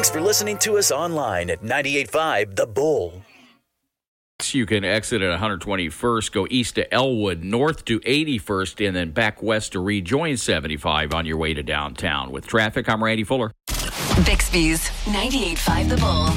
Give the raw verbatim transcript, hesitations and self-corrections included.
Thanks for listening to us online at ninety-eight point five The Bull. You can exit at one twenty-first, go east to Elwood, north to eighty-first, and then back west to rejoin seventy-five on your way to downtown. With traffic, I'm Randy Fuller. Bixby's ninety-eight point five The Bull.